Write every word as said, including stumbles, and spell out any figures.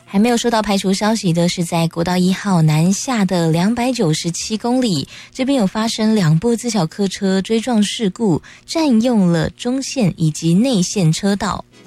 还没有收到排除消息的是，在国道一号南下的两百九十七公里，这边有发生两部自小客车追撞事故，占用了中线以及内线车道。